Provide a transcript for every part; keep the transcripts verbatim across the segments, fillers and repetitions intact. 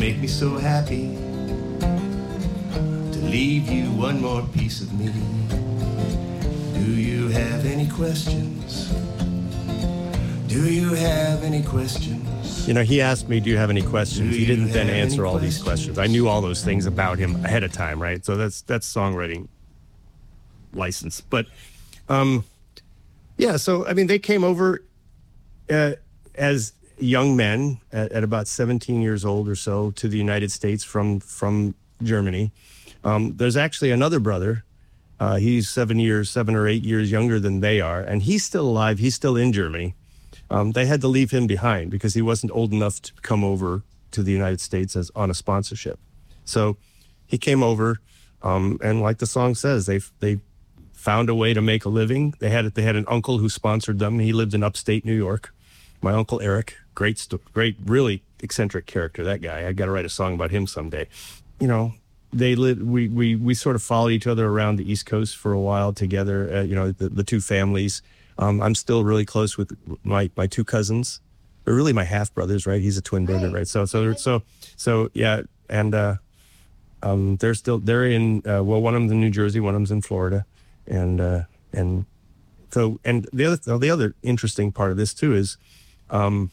make me so happy to leave you one more piece of me. Do you have any questions? Do you have any questions? You know, he asked me, do you have any questions? Do He didn't you then have answer any all these questions. I knew all those things about him ahead of time, right? So that's that's songwriting license. But, um, yeah, so, I mean, they came over uh, as young men at, at about seventeen years old or so to the United States from, from Germany. Um, there's actually another brother. Uh, he's seven years, seven or eight years younger than they are, and he's still alive. He's still in Germany. Um, they had to leave him behind because he wasn't old enough to come over to the United States as on a sponsorship. So he came over, um, and like the song says, they they found a way to make a living. They had they had an uncle who sponsored them. He lived in upstate New York. My uncle Eric, great, st- great, really eccentric character. That guy. I got to write a song about him someday. You know, they lived. We we we sort of followed each other around the East Coast for a while together. Uh, you know, the, the two families. Um, I'm still really close with my, my two cousins. They're really my half brothers, right? He's a twin brother, right? So so so so yeah, and uh, um, they're still they're in uh, well, one of them's in New Jersey, one of them's in Florida, and uh, and so and the other the other interesting part of this too is, um,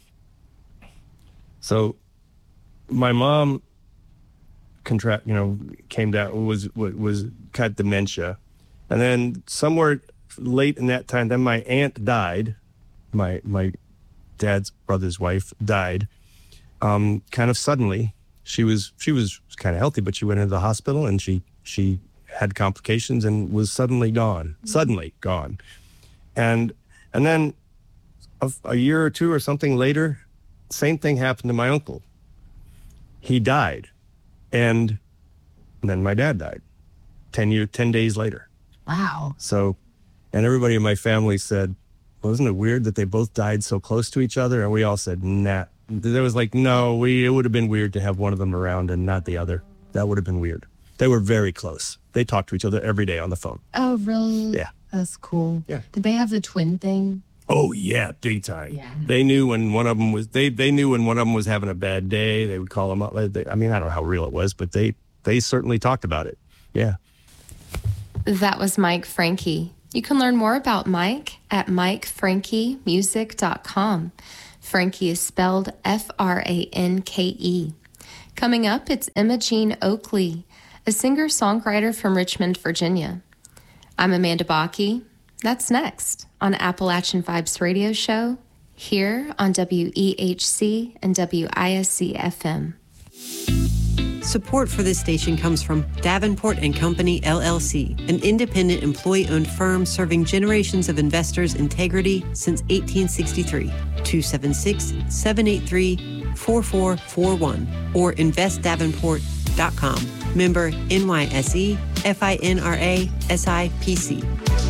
so my mom contract you know came down was was got dementia, and then somewhere late in that time, then my aunt died. My my dad's brother's wife died, um, kind of suddenly. She was she was kind of healthy, but she went into the hospital and she she had complications and was suddenly gone. Mm-hmm. Suddenly gone, and and then a, a year or two or something later, same thing happened to my uncle. He died, and then my dad died. Ten year ten days later. Wow. So. And everybody in my family said, wasn't it weird that they both died so close to each other? And we all said, nah. There was like, no, we, it would have been weird to have one of them around and not the other. That would have been weird. They were very close. They talked to each other every day on the phone. Oh, really? Yeah. That's cool. Yeah. Did they have the twin thing? Oh, yeah, big time. Yeah. They knew when one of them was, they, they knew when one of them was having a bad day. They would call them up. They, I mean, I don't know how real it was, but they, they certainly talked about it. Yeah. That was Mike Franke. You can learn more about Mike at mike franke music dot com. Franke is spelled F R A N K E. Coming up, it's Emma Jean Oakley, a singer-songwriter from Richmond, Virginia. I'm Amanda Bakke. That's next on Appalachian Vibes Radio Show here on W E H C and W I S C F M. Support for this station comes from Davenport and Company, L L C, an independent employee-owned firm serving generations of investors' integrity since eighteen sixty-three. two seven six, seven eight three, four four four one or invest davenport dot com. Member N Y S E, F I N R A, S I P C.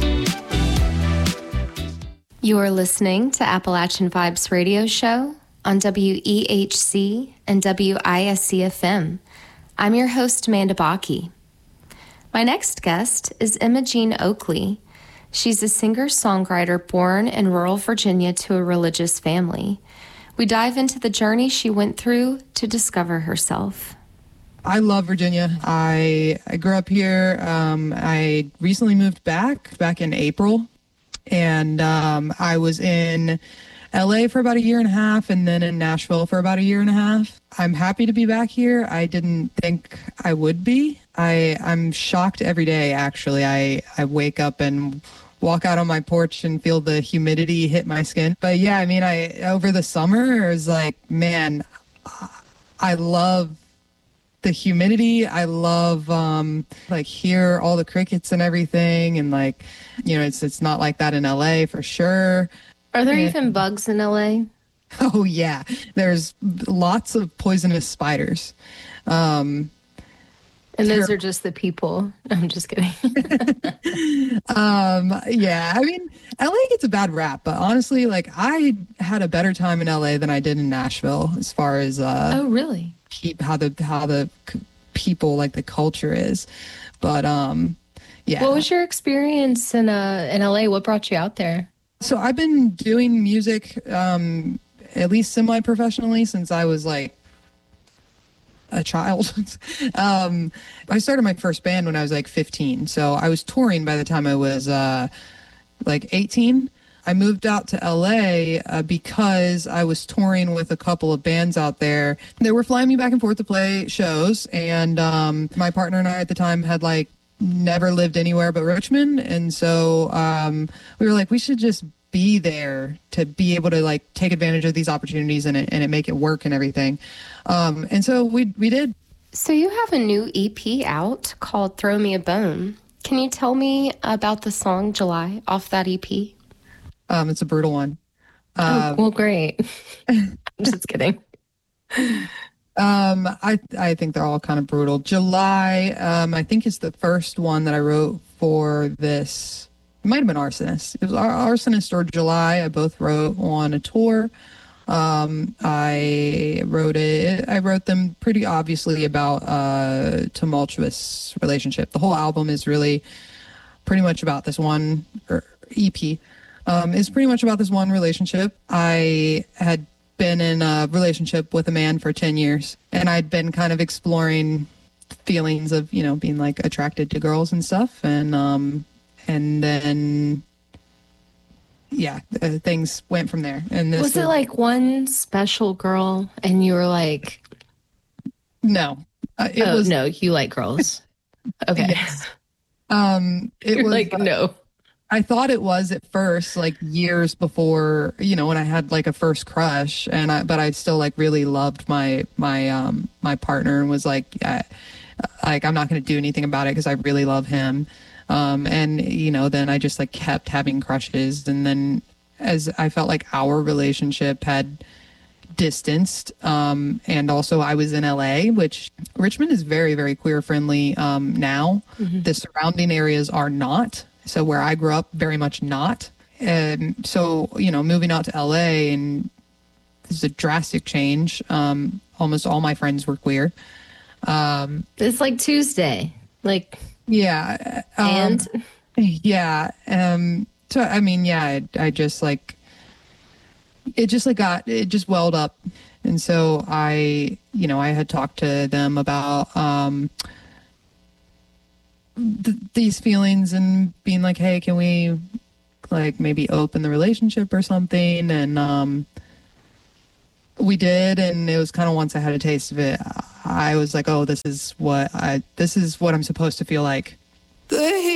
You are listening to Appalachian Vibes Radio Show on W E H C and W I S C F M. I'm your host, Amanda Bakke. My next guest is Emma Jean Oakley. She's a singer-songwriter born in rural Virginia to a religious family. We dive into the journey she went through to discover herself. I love Virginia. I, I grew up here. Um, I recently moved back, back in April. And um, I was in L A for about a year and a half and then in Nashville for about a year and a half. I'm happy to be back here. I didn't think I would be. I, I'm shocked every day, actually. I, I wake up and walk out on my porch and feel the humidity hit my skin. But yeah, I mean, I over the summer, it was like, man, I love the humidity. I love um, like hear all the crickets and everything. And like, you know, it's it's not like that in L A for sure. Are there Yeah. even bugs in L A? Oh, yeah. There's lots of poisonous spiders. Um, And those ter- are just the people. I'm just kidding. um, yeah, I mean, L A gets a bad rap, but honestly, like I had a better time in L A than I did in Nashville as far as uh, Oh, really? keep how the how the c- people like the culture is. But um, yeah. What was your experience in uh in L A? What brought you out there? So I've been doing music um, at least semi-professionally since I was like a child. um, I started my first band when I was like fifteen. So I was touring by the time I was uh, like eighteen. I moved out to L A uh, because I was touring with a couple of bands out there. They were flying me back and forth to play shows. And um, my partner and I at the time had like never lived anywhere but Richmond. And so um, we were like, we should just be there to be able to like take advantage of these opportunities and it, and it make it work and everything. Um, and so we we did. So you have a new E P out called Throw Me a Bone. Can you tell me about the song July off that E P? Um, it's a brutal one. Oh, well, great. I'm just kidding. Um, I I think they're all kind of brutal. July, um, I think is the first one that I wrote for this. It might have been Arsonist. It was Ar- Arsonist or July. I both wrote on a tour. Um, I wrote it. I wrote them pretty obviously about a tumultuous relationship. The whole album is really pretty much about this one, or E P. Um, is pretty much about this one relationship. I had been in a relationship with a man for ten years, and I'd been kind of exploring feelings of, you know, being like attracted to girls and stuff. And, um, and then, yeah, uh, things went from there. And this Was it like one special girl and you were like, no, uh, it oh, was no, you like girls. Okay. Yes. Um, it You're was like, no. I thought it was at first, like years before, you know, when I had like a first crush, and I, but I still like really loved my my um my partner and was like, yeah, like I'm not going to do anything about it because I really love him, um, and you know, then I just like kept having crushes, and then as I felt like our relationship had distanced, um, and also I was in L A, which Richmond is very very queer friendly um, now. Mm-hmm. The surrounding areas are not. So where I grew up, very much not. And so, you know, moving out to L A, and this is a drastic change. Um, almost all my friends were queer. Um, it's like Tuesday. Like, yeah. Um, and? Yeah. Um, so, I mean, yeah, I, I just like, it just like got, it just welled up. And so I, you know, I had talked to them about, um, th- these feelings and being like, hey, can we like maybe open the relationship or something? And um we did, and it was kind of once I had a taste of it, I was like, oh, this is what I this is what I'm supposed to feel like.